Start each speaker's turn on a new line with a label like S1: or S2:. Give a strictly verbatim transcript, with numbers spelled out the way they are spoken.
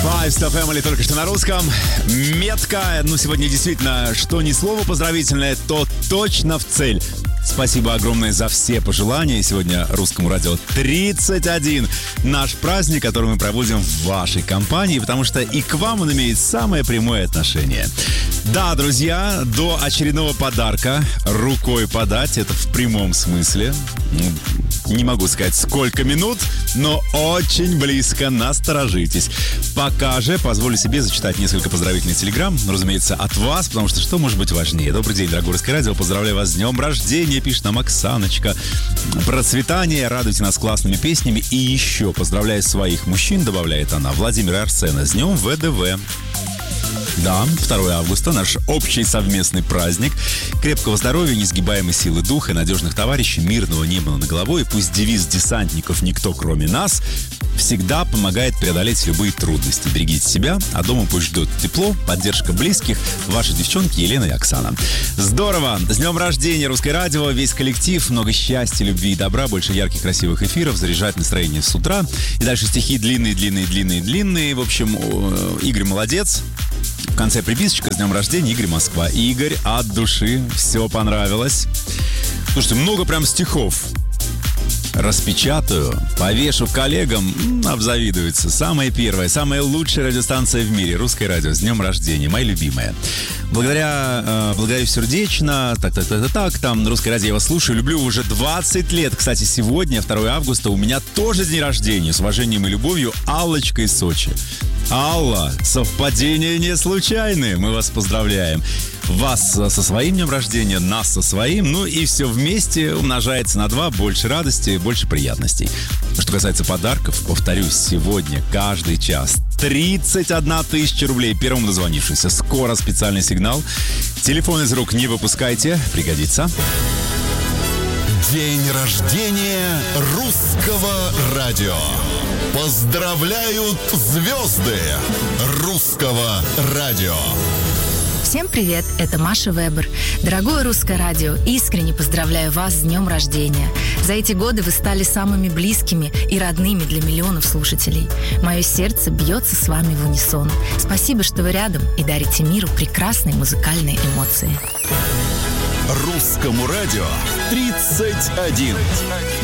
S1: Five Star Family только что на русском. Метко. Ну, сегодня действительно, что ни слово поздравительное, то точно в цель. Спасибо огромное за все пожелания. Сегодня Русскому радио тридцать один. Наш праздник, который мы проводим в вашей компании, потому что и к вам он имеет самое прямое отношение. Да, друзья, до очередного подарка рукой подать, это в прямом смысле. Не могу сказать, сколько минут, но очень близко, насторожитесь. Пока же позволю себе зачитать несколько поздравительных телеграмм, ну, разумеется, от вас, потому что что может быть важнее? Добрый день, дорогое Русское радио, поздравляю вас с днем рождения, пишет нам Оксаночка. Процветание, радуйте нас классными песнями. И еще поздравляю своих мужчин, добавляет она, Владимира и Арсена, с днем ВДВ. Да, второго августа, наш общий совместный праздник. Крепкого здоровья, несгибаемой силы духа, надежных товарищей, мирного неба над головой. Пусть девиз десантников «Никто, кроме нас» всегда помогает преодолеть любые трудности. Берегите себя, а дома пусть ждет тепло, поддержка близких. Ваши девчонки Елена и Оксана. Здорово! С днем рождения, Русское радио, весь коллектив, много счастья, любви и добра, больше ярких, красивых эфиров, заряжать настроение с утра. И дальше стихи длинные, длинные, длинные, длинные. В общем, Игорь молодец. В конце приписочка: с днем рождения, Игорь, Москва. Игорь, от души, все понравилось. Слушайте, много прям стихов. Распечатаю, повешу коллегам, обзавидуются. Самая первая, самая лучшая радиостанция в мире. Русское радио. С днем рождения, моя любимая. Благодаря, э, благодарю сердечно. Так, так, так, так, там Русское радио я вас слушаю. Люблю уже двадцать лет. Кстати, сегодня, второго августа, у меня тоже день рождения. С уважением и любовью, Аллочка из Сочи. Алла, совпадения не случайные. Мы вас поздравляем. Вас со своим днем рождения, нас со своим. Ну и все вместе умножается на два. Больше радости, больше приятностей. Что касается подарков, повторюсь, сегодня каждый час тридцать одна тысяча рублей первому дозвонившемуся. Скоро специальный сигнал. Телефон из рук не выпускайте, пригодится.
S2: День рождения Русского радио. Поздравляют звезды Русского радио.
S3: Всем привет, это Маша Вебер. Дорогое Русское радио, искренне поздравляю вас с днем рождения. За эти годы вы стали самыми близкими и родными для миллионов слушателей. Мое сердце бьется с вами в унисон. Спасибо, что вы рядом и дарите миру прекрасные музыкальные эмоции.
S2: Русскому радио тридцать один.